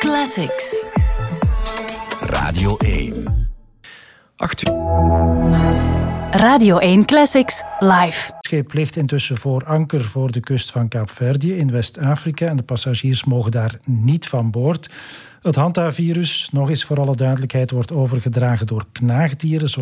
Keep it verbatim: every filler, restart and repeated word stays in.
Classics. Radio één. acht uur. Radio één Classics live. Het schip ligt intussen voor anker voor de kust van Kaapverdië in West-Afrika en de passagiers mogen daar niet van boord. Het Hanta-virus, nog eens voor alle duidelijkheid, wordt overgedragen door knaagdieren,